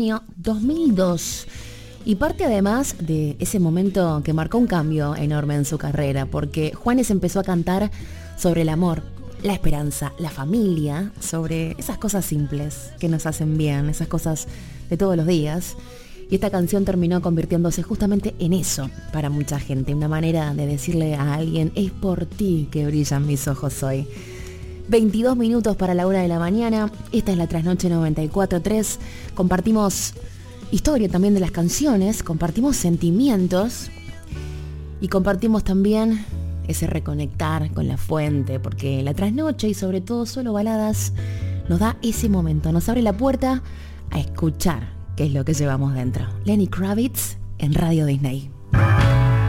Año 2002. Y parte además de ese momento que marcó un cambio enorme en su carrera, porque Juanes empezó a cantar sobre el amor, la esperanza, la familia, sobre esas cosas simples que nos hacen bien, esas cosas de todos los días. Y esta canción terminó convirtiéndose justamente en eso para mucha gente, una manera de decirle a alguien: es por ti que brillan mis ojos hoy. 22 minutos para la 1 de la mañana, esta es la Trasnoche 94.3, compartimos historia también de las canciones, compartimos sentimientos y compartimos también ese reconectar con la fuente, porque la trasnoche y sobre todo Solo Baladas nos da ese momento, nos abre la puerta a escuchar qué es lo que llevamos dentro. Lenny Kravitz en Radio Disney.